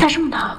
咋这么疼？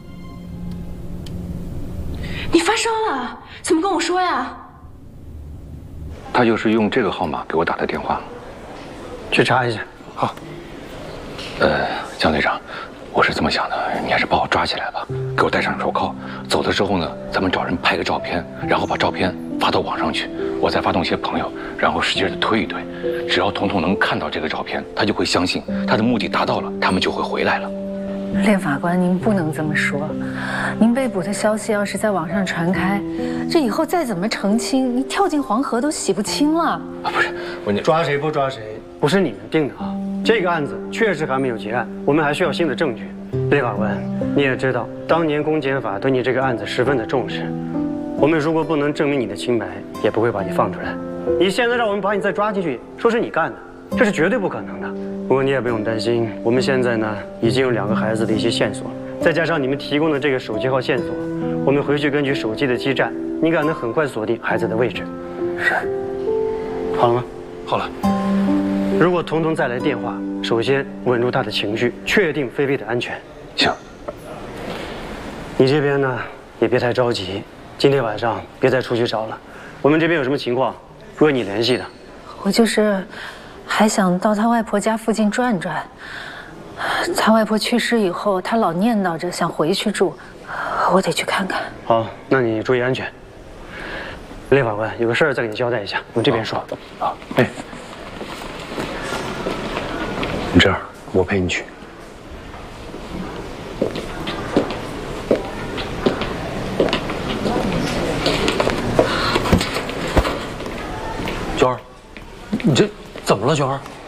你发烧了？怎么跟我说呀？ 他就是用这个号码给我打的电话。 去查一下。 好。江队长，我是这么想的，你还是把我抓起来吧，给我戴上手铐。走的时候呢，咱们找人拍个照片，然后把照片发到网上去。我再发动一些朋友，然后使劲的推一推。只要彤彤能看到这个照片，他就会相信他的目的达到了，他们就会回来了。 练法官，您不能这么说。您被捕的消息要是在网上传开，这以后再怎么澄清，你跳进黄河都洗不清了。 啊，不是，你抓谁不抓谁，不是你们定的啊。这个案子确实还没有结案，我们还需要新的证据。练法官，你也知道，当年公检法对你这个案子十分的重视。我们如果不能证明你的清白，也不会把你放出来。你现在让我们把你再抓进去，说是你干的，这是绝对不可能的。不过你也不用担心，我们现在呢已经有2个孩子的一些线索，再加上你们提供的这个手机号线索，我们回去根据手机的基站，应该能很快锁定孩子的位置。 是， 好了吗？ 好了。 如果彤彤再来电话，首先稳住她的情绪，确定菲菲的安全。 行。 你这边呢也别太着急，今天晚上别再出去找了。我们这边有什么情况，会你联系的。 我就是还想到他外婆家附近转转。他外婆去世以后，他老念叨着想回去住，我得去看看。 好，那你注意安全。练法官，有个事儿再给你交代一下，我们这边说。 好， 哎，你这样，我陪你去。 娟儿，你这怎么了，娟儿？